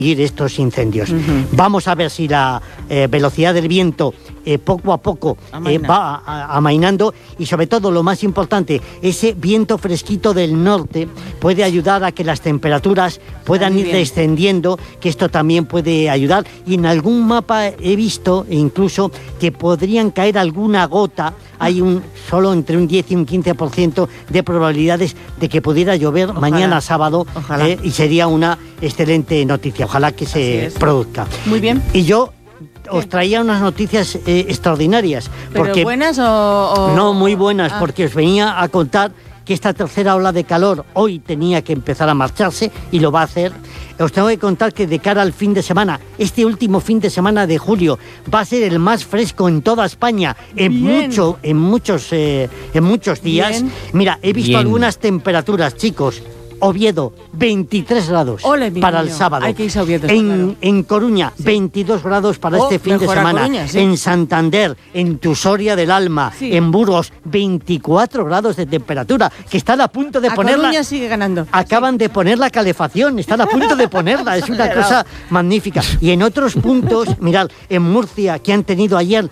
estos incendios. Vamos a ver si la velocidad del viento poco a poco va amainando, y sobre todo lo más importante, ese viento fresquito del norte puede ayudar a que las temperaturas puedan ir descendiendo, que esto también puede ayudar, y en algún mapa he visto incluso que podrían caer alguna gota. Hay solo entre un 10 y un 15% de probabilidades de que pudiera llover mañana sábado, y sería una excelente noticia. Ojalá que se produzca. Muy bien. Y yo os traía unas noticias extraordinarias. ¿Pero buenas o...? No, muy buenas, porque os venía a contar que esta tercera ola de calor hoy tenía que empezar a marcharse, y lo va a hacer. Os tengo que contar que de cara al fin de semana, este último fin de semana de julio, va a ser el más fresco en toda España, en muchos días. Bien. Mira, he visto algunas temperaturas, chicos. Oviedo, 23 grados para el sábado. Hay que irse a Oviedo, en Coruña, 22 grados para este fin de semana. Coruña, en Santander, en Tusoria del Alma, en Burgos, 24 grados de temperatura, que están a punto de ponerla. Coruña sigue ganando. Acaban de poner la calefacción, están a punto de ponerla. Es una cosa magnífica. Y en otros puntos, mirad, en Murcia, que han tenido ayer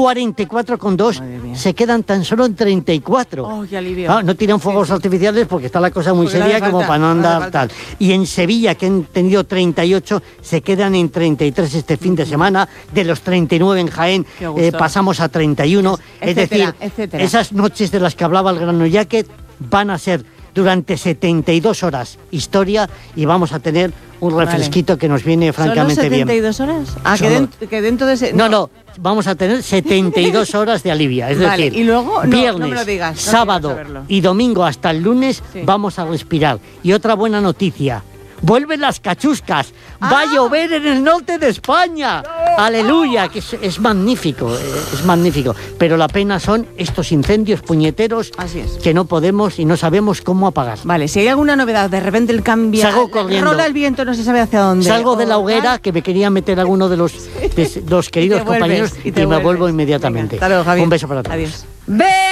44,2, se quedan tan solo en 34. ¡Oh, qué alivio! No tiran fuegos artificiales porque está la cosa muy seria, como para no andar tal. Y en Sevilla, que han tenido 38, se quedan en 33 este fin de semana. De los 39 en Jaén, pasamos a 31. Etcétera, es decir, esas noches de las que hablaba el Grano Jacket van a ser durante 72 horas historia, y vamos a tener un refresquito que nos viene francamente bien. ¿Solo 72 horas? Que dentro de ese... No, vamos a tener 72 horas de alivia. Es decir, y luego, viernes, no me lo digas, sábado y domingo hasta el lunes vamos a respirar. Y otra buena noticia: vuelven las cachuscas. Va a llover en el norte de España. Aleluya, que es magnífico, es magnífico. Pero la pena son estos incendios puñeteros que no podemos y no sabemos cómo apagar. Vale, si hay alguna novedad, de repente el cambio, salgo corriendo. Rola el viento, no se sabe hacia dónde. Salgo de la hoguera, que me quería meter alguno de los queridos compañeros, y me vuelvo inmediatamente. Venga, hasta luego, Javier. Un beso para todos. Adiós.